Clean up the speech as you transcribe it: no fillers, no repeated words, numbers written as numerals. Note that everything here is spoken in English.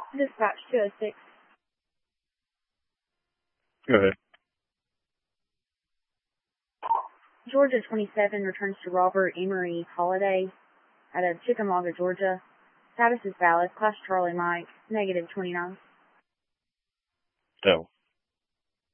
Dispatch 206. Go ahead. Georgia 27 returns to Robert Emery Holiday out of Chickamauga, Georgia. Status is valid. Class Charlie Mike, negative 29. Oh.